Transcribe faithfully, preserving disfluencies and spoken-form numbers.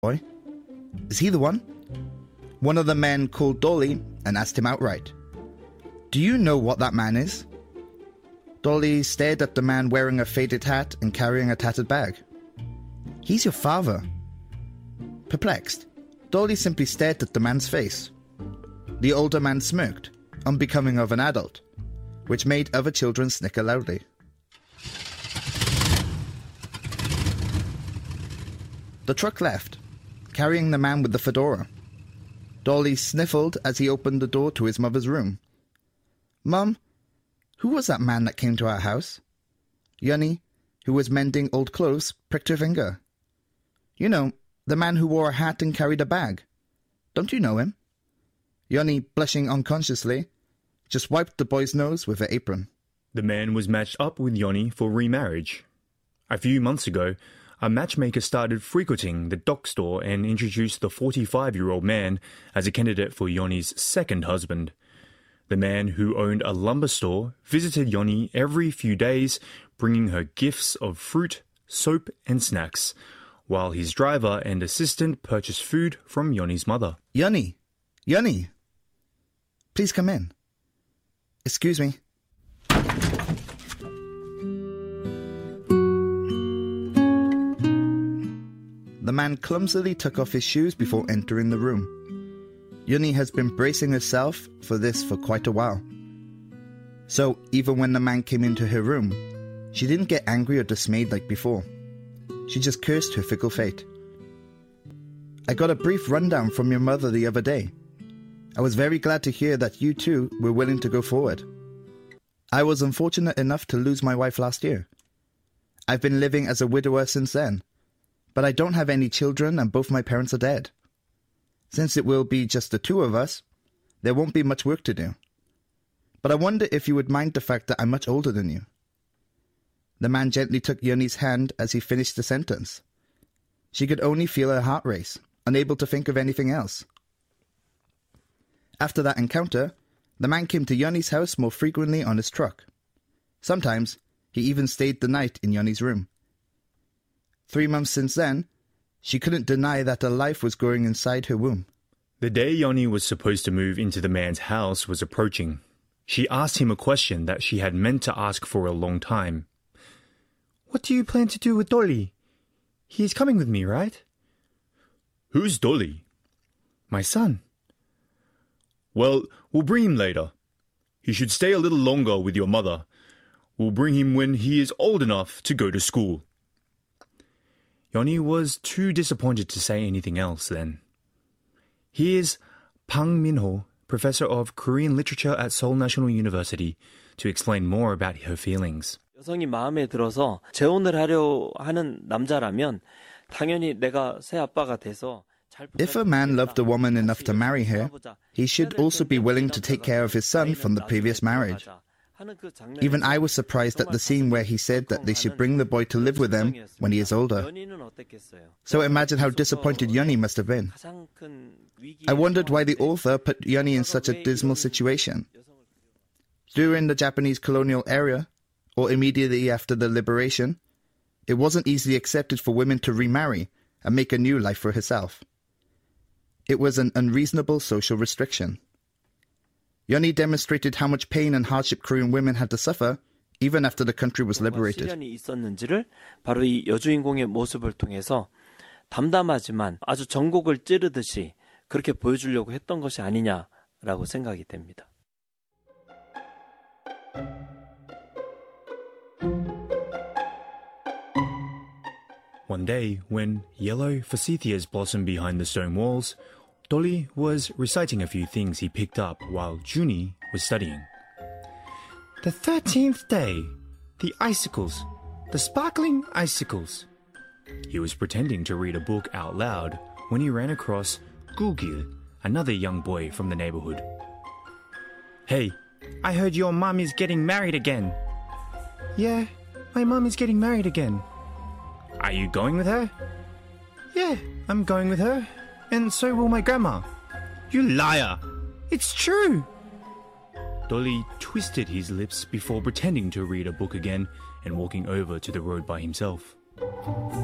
boy. Is he the one? One of the men called Dolly and asked him outright, "Do you know what that man is?" Dolly stared at the man wearing a faded hat and carrying a tattered bag. "He's your father." Perplexed, Dolly simply stared at the man's face. The older man smirked, unbecoming of an adult, which made other children snicker loudly. The truck left, carrying the man with the fedora. Dolly sniffled as he opened the door to his mother's room. "Mum, who was that man that came to our house?" Yoni, who was mending old clothes, pricked her finger. "You know, the man who wore a hat and carried a bag. Don't you know him?" Yoni, blushing unconsciously, just wiped the boy's nose with her apron. The man was matched up with Yoni for remarriage. A few months ago, a matchmaker started frequenting the dock store and introduced the forty-five-year-old man as a candidate for Yoni's second husband. The man, who owned a lumber store, visited Yoni every few days, bringing her gifts of fruit, soap and snacks, while his driver and assistant purchased food from Yoni's mother. "Yoni! Yoni! Please come in." "Excuse me." The man clumsily took off his shoes before entering the room. Yoni has been bracing herself for this for quite a while. So, even when the man came into her room, she didn't get angry or dismayed like before. She just cursed her fickle fate. "I got a brief rundown from your mother the other day. I was very glad to hear that you too were willing to go forward. I was unfortunate enough to lose my wife last year. I've been living as a widower since then, but I don't have any children and both my parents are dead. Since it will be just the two of us, there won't be much work to do. But I wonder if you would mind the fact that I'm much older than you." The man gently took Yoni's hand as he finished the sentence. She could only feel her heart race, unable to think of anything else. After that encounter, the man came to Yoni's house more frequently on his truck. Sometimes, he even stayed the night in Yoni's room. Three months since then, she couldn't deny that a life was growing inside her womb. The day Yoni was supposed to move into the man's house was approaching. She asked him a question that she had meant to ask for a long time. "What do you plan to do with Dolly? He's coming with me, right?" "Who's Dolly?" "My son." "Well, we'll bring him later. He should stay a little longer with your mother. We'll bring him when he is old enough to go to school." Yoni was too disappointed to say anything else then. Here's Pang Minho, professor of Korean literature at Seoul National University, to explain more about her feelings. 여성이 마음에 들어서 재혼을 하려 하는 남자라면 당연히 내가 새 아빠가 돼서 If a man loved a woman enough to marry her, he should also be willing to take care of his son from the previous marriage. Even I was surprised at the scene where he said that they should bring the boy to live with them when he is older. So imagine how disappointed Yoni must have been. I wondered why the author put Yoni in such a dismal situation. During the Japanese colonial era, or immediately after the liberation, it wasn't easily accepted for women to remarry and make a new life for herself. It was an unreasonable social restriction. Yoni demonstrated how much pain and hardship Korean women had to suffer even after the country was liberated. 시련이 있었는지를 바로 이 여주인공의 모습을 통해서 담담하지만 아주 전곡을 찌르듯이 그렇게 보여주려고 했던 것이 아니냐라고 생각이 됩니다. One day, when yellow forsythias blossomed behind the stone walls, Dolly was reciting a few things he picked up while Junie was studying. The thirteenth day, the icicles, the sparkling icicles. He was pretending to read a book out loud when he ran across Gugil, another young boy from the neighborhood. Hey, I heard your mom is getting married again. Yeah, my mom is getting married again. Are you going with her? Yeah, I'm going with her. And so will my grandma. You liar! It's true! Dolly twisted his lips before pretending to read a book again and walking over to the road by himself.